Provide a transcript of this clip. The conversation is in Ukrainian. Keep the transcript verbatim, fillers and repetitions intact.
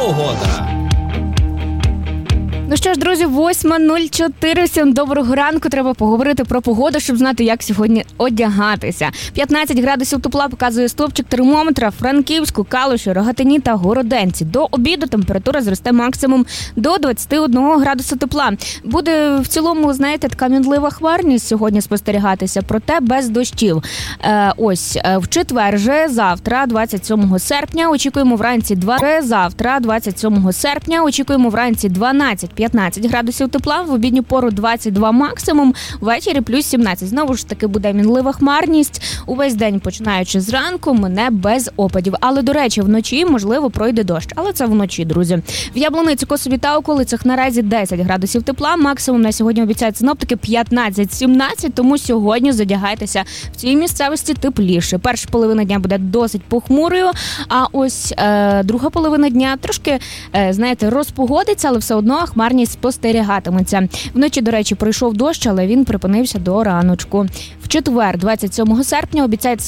погода. Ну що ж, друзі, восьма нуль чотири, всім доброго ранку. Треба поговорити про погоду, щоб знати, як сьогодні одягатися. п'ятнадцять градусів тепла показує стовпчик термометра в Франківську, Калуші, Рогатині та Городенці. До обіду температура зросте максимум до двадцять один градуса тепла. Буде в цілому, знаєте, така мінлива хмарність сьогодні спостерігатися, проте без дощів. Е, ось, в четвер же, завтра, двадцять сьомого серпня, очікуємо вранці два... Завтра, двадцять сьомого серпня, очікуємо вранці дванадцять-п'ятнадцять градусів тепла, в обідню пору двадцять два максимум, ввечері плюс сімнадцять. Знову ж таки буде мінлива хмарність. Увесь день, починаючи зранку, мине без опадів. Але, до речі, вночі, можливо, пройде дощ. Але це вночі, друзі. В Яблуниці, Косові та околицях наразі десять градусів тепла. Максимум на сьогодні обіцяють синоптики п'ятнадцять-сімнадцять, тому сьогодні задягайтеся в цій місцевості тепліше. Перша половина дня буде досить похмурою, а ось е, друга половина дня трошки, е, знаєте, розпогодиться, але все одно хмарність спостерігатиметься. Вночі, до речі, пройшов дощ, але він припинився до раночку. В четвер, двадцять сьомого серпня, обіцяють